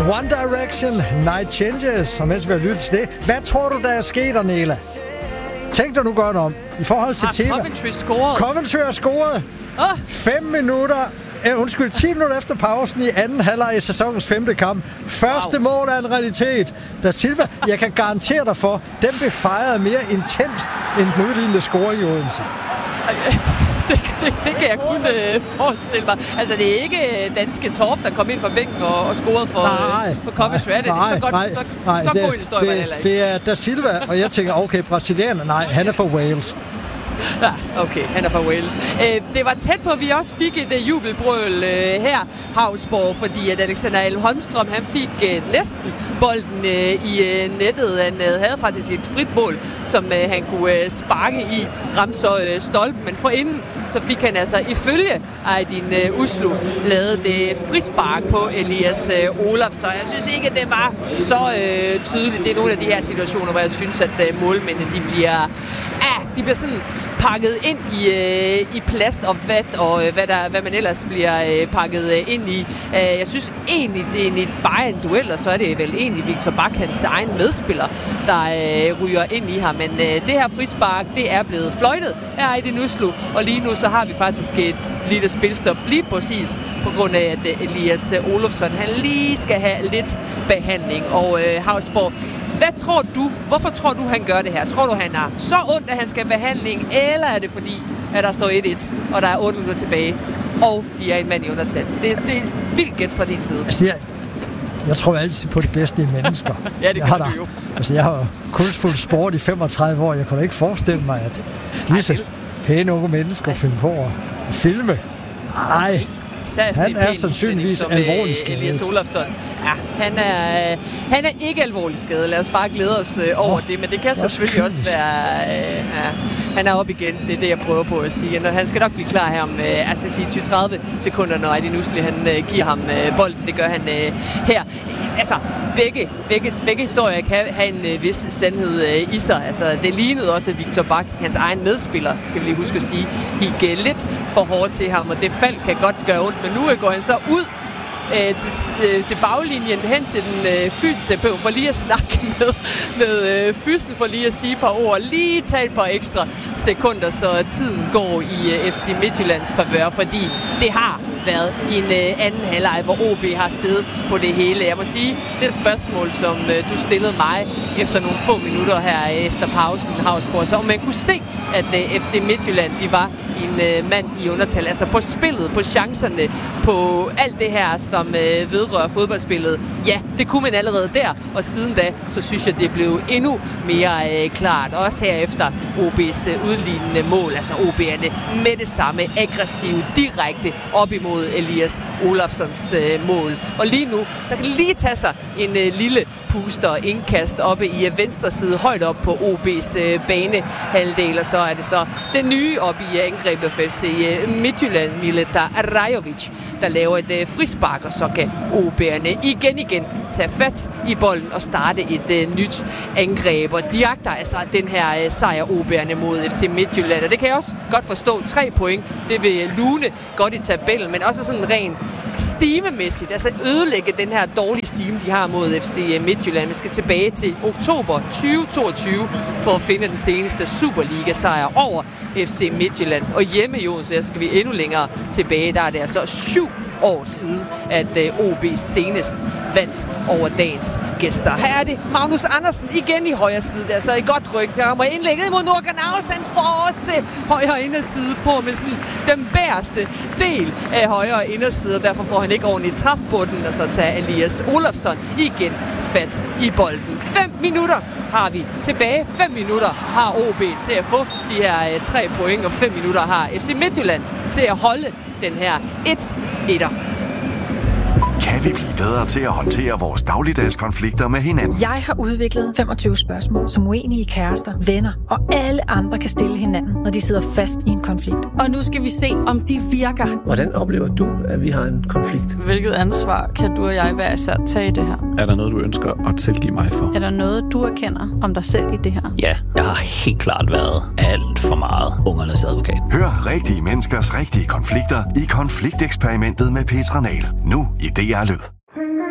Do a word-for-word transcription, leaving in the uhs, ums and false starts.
One Direction, Night Changes. Og mens vi har lyttet til det, hvad tror du, der er sket, Arnela? Tænk dig nu godt om. I forhold til T V. Coventry scoret. Coventry har scoret. Oh. Fem minutter. Eh, undskyld, ti minutter efter pausen i anden halvleg i sæsonens femte kamp. Første wow. mål er en realitet. Da Silva, jeg kan garantere dig for, den blev fejret mere intenst end den udlignende score i Odense. Det, det, det kan jeg kun øh, forestille mig. Altså, det er ikke danske Torp, der kom ind fra bænken og, og scorede for, nej, øh, for Coventry. Nej, det er så, godt, nej, så, nej, så det, god en historie, det, var det heller ikke. Det er Da Silva, og jeg tænker, okay, brasilianer, nej, han er fra Wales. Ja, okay, han er fra Wales. Øh, det var tæt på, at vi også fik et uh, jubelbrøl uh, her, Havsborg, fordi at Alexander Alm Holmstrøm, han fik uh, næsten bolden uh, i uh, nettet. Han uh, havde faktisk et frit mål, som uh, han kunne uh, sparke i, ramte så uh, stolpen, men forinden så fik han altså ifølge Aydin uh, Uslu lavet det frispark på Elias uh, Olaf, så jeg synes ikke, at det var så uh, tydeligt. Det er nogle af de her situationer, hvor jeg synes, at uh, målmændene, de bliver, ah, de bliver sådan pakket ind i, øh, i plast og vat, og øh, hvad, der, hvad man ellers bliver øh, pakket øh, ind i. Øh, jeg synes egentlig, det er en, bare en duel, og så er det vel egentlig Victor Bak, hans egen medspiller, der øh, ryger ind i ham. Men øh, det her frispark, det er blevet fløjtet af Aydin Uslu, og lige nu så har vi faktisk et lille spilstop lige præcis på grund af, at øh, Elias øh, Olofsson, han lige skal have lidt behandling. Og øh, Havsborg, hvad tror du, hvorfor tror du, han gør det her? Tror du, han er så ondt, at han skal have behandling, eller er det fordi, at der står et et, og der er otte minutter tilbage, og de er en mand i undertal? Det, det er vildt gæt fra din side. Altså, jeg, jeg tror altid på det bedste i mennesker. Ja, det jeg kan har du jo. Altså, jeg har kunstfuldt sport i femogtredive år. Jeg kunne da ikke forestille mig, at disse pæne unge mennesker finder på at filme. Ej. Han er sandsynligvis alvorligt skadet. Elias Olofsson. Ja, han er, han er ikke alvorligt skadet. Lad os bare glæde os øh, over oh, det, men det kan selvfølgelig også være... Øh, ja, han er op igen, det er det, jeg prøver på at sige. Og han skal nok blive klar her om øh, altså sige tyve til tredive sekunder, når Aydin Uslu han øh, giver ham øh, bolden. Det gør han øh, her. Altså, begge, begge, begge historier kan have en øh, vis sandhed øh, i sig. Altså, det lignede også, at Victor Bak, hans egen medspiller, skal vi lige huske at sige, gik øh, lidt for hårdt til ham, og det fald kan godt gøre ondt, men nu øh, går han så ud Øh, til, øh, til baglinjen hen til den øh, fysioterapeut for lige at snakke med, med øh, fysen, for lige at sige et par ord, lige tage et par ekstra sekunder, så tiden går i øh, F C Midtjyllands favør, fordi det har været i en øh, anden halvleg, hvor O B har siddet på det hele. Jeg må sige, det er et spørgsmål, som øh, du stillede mig efter nogle få minutter her øh, efter pausen, Havsborg, så om man kunne se, at øh, F C Midtjylland, de var en øh, mand i undertal, altså på spillet, på chancerne, på alt det her, som øh, vedrører fodboldspillet. Ja, det kunne man allerede der, og siden da, så synes jeg, det blev endnu mere øh, klart. Også herefter O B's øh, udlignende mål, altså O B'erne med det samme aggressive, direkte op imod Elias Olofssons øh, mål. Og lige nu, så kan det lige tage sig en øh, lille puster og indkast oppe i øh, venstre side, højt op på O B's øh, banehalvdel, og så er det så det nye op i øh, angrebet for F C øh, Midtjylland, Mileta Rajovic, der laver et øh, frispark, og så kan O B'erne igen igen tage fat i bolden og starte et øh, nyt angreb. Og de jagter altså den her øh, sejr O B'erne mod F C Midtjylland, og det kan jeg også godt forstå. Tre point, det vil lune godt i tabellen, men også sådan ren stimemæssigt, altså ødelægge den her dårlige stime, de har mod F C Midtjylland. Vi skal tilbage til oktober tyve toogtyve for at finde den seneste Superliga-sejr over F C Midtjylland. Og hjemme i Odense, så skal vi endnu længere tilbage. Der er det altså syv år siden, at uh, O B senest vandt over dagens gæster. Her er det Magnus Andersen igen i højre side. Det er altså et godt ryg. Der kommer indlægget imod Nurganaus. Han får også højre inderside på, men sådan den bæreste del af højre inderside. Derfor får han ikke ordentligt træf på den, og så tager Elias Olofsson igen fat i bolden. Fem minutter har vi tilbage. Fem minutter har O B til at få de her uh, tre point, og fem minutter har F C Midtjylland til at holde den her et-etter. Kan vi blive bedre til at håndtere vores dagligdags konflikter med hinanden? Jeg har udviklet femogtyve spørgsmål, som uenige kærester, venner og alle andre kan stille hinanden, når de sidder fast i en konflikt. Og nu skal vi se, om de virker. Hvordan oplever du, at vi har en konflikt? Hvilket ansvar kan du og jeg hver især tage i det her? Er der noget, du ønsker at tilgive mig for? Er der noget, du erkender om dig selv i det her? Ja, jeg har helt klart været alt for meget ungernes advokat. Hør rigtige menneskers rigtige konflikter i Konflikteksperimentet med Petra Nahl. Nu i D R